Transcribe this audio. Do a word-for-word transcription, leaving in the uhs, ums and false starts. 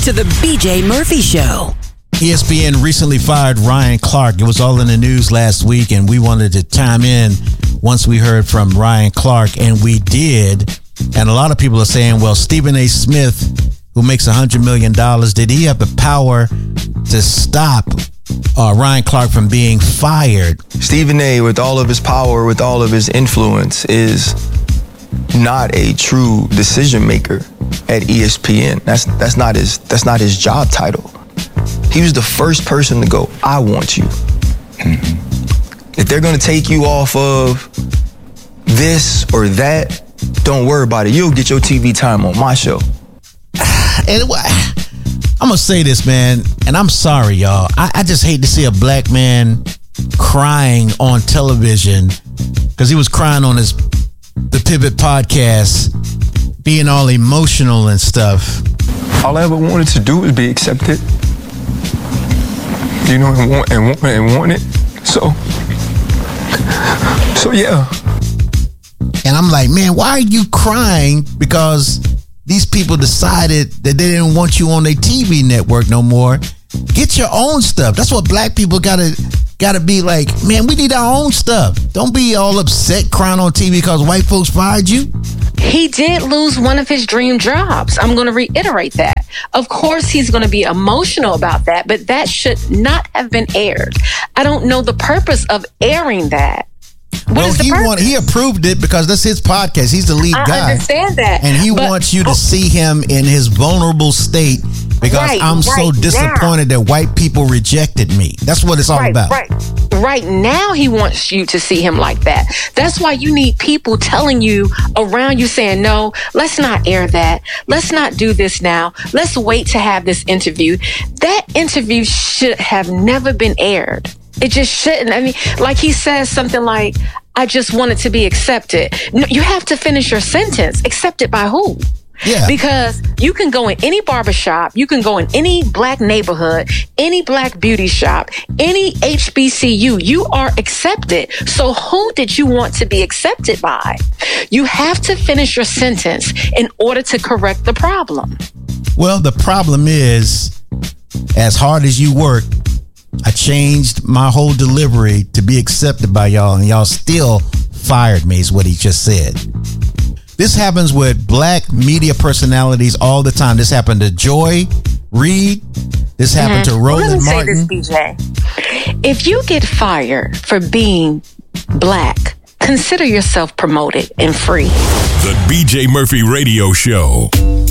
to the B J Murphy Show. E S P N recently fired Ryan Clark. It was all in the news last week, and we wanted to chime in once we heard from Ryan Clark, and we did. And a lot of people are saying, well, Stephen A. Smith, who makes one hundred million dollars, did he have the power to stop uh, Ryan Clark from being fired? Stephen A., with all of his power, with all of his influence, is not a true decision maker at E S P N. That's that's not his that's not his job title. He was the first person to go, I want you. Mm-hmm. If they're gonna take you off of this or that, don't worry about it. You'll get your T V time on my show. And I'm gonna say this, man, and I'm sorry, y'all. I, I just hate to see a black man crying on television, because he was crying on his the Pivot podcast, being all emotional and stuff. All I ever wanted to do was be accepted, you know, and want and want and want it. So, so yeah. And I'm like, man, why are you crying? Because these people decided that they didn't want you on their T V network no more. Get your own stuff. That's what black people gotta gotta be like, man, we need our own stuff. Don't be all upset crying on T V because white folks fired you. He did lose one of his dream jobs. I'm going to reiterate that. Of course, he's going to be emotional about that, but that should not have been aired. I don't know the purpose of airing that. What well, is the he purpose? want, he approved it because that's his podcast. He's the lead I guy. I understand that. And he but, wants you to see him in his vulnerable state because right, I'm right so disappointed now. that white people rejected me. That's what it's all right, about. Right. Right now, he wants you to see him like that. That's why you need people telling you around you saying, no, let's not air that. Let's not do this now. Let's wait to have this interview. That interview should have never been aired. It just shouldn't. I mean, like he says something like, I just wanted to be accepted. No, you have to finish your sentence. Accepted by who? Yeah. Because you can go in any barbershop, you can go in any black neighborhood, any black beauty shop, any H B C U, you are accepted. So who did you want to be accepted by? You have to finish your sentence in order to correct the problem. Well, the problem is, as hard as you work, I changed my whole delivery to be accepted by y'all, and y'all still fired me, is what he just said. This happens with black media personalities all the time. This happened to Joy Reid. This happened Mm-hmm. to Roland Let me Martin. say this, B J. If you get fired for being black, consider yourself promoted and free. The B J Murphy Radio Show.